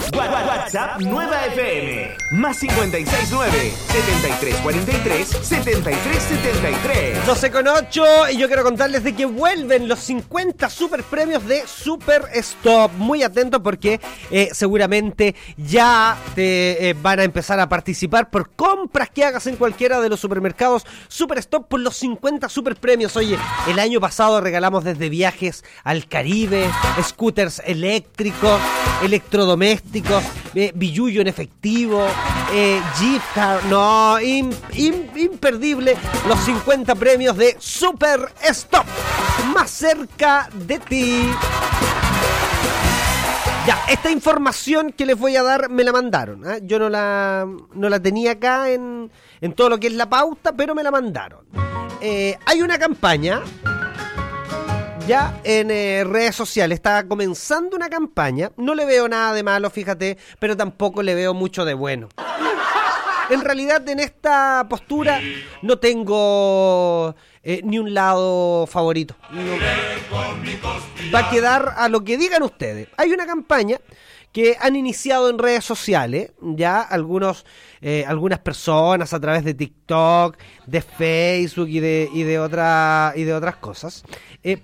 WhatsApp Nueva FM. Más 569-7343-7373. 12:08 y yo quiero contarles de que vuelven los 50 super premios de Super Stop. Muy atentos porque seguramente ya te van a empezar a participar por compras que hagas en cualquiera de los supermercados Super Stop por los 50 super premios. Oye, el año pasado regalamos desde viajes al Caribe, scooters eléctricos, electrodomésticos, billullo en efectivo, gift card, no, imperdible los 50 premios de Super Stop, más cerca de ti. Ya, esta información que les voy a dar me la mandaron, ¿eh? Yo no la tenía acá en todo lo que es la pauta, pero me la mandaron. Hay una campaña ya en redes sociales, está comenzando una campaña, no le veo nada de malo, fíjate, pero tampoco le veo mucho de bueno. En realidad en esta postura no tengo ni un lado favorito. No. Va a quedar a lo que digan ustedes. Hay una campaña que han iniciado en redes sociales, ya algunas personas a través de TikTok, de Facebook y de otras cosas,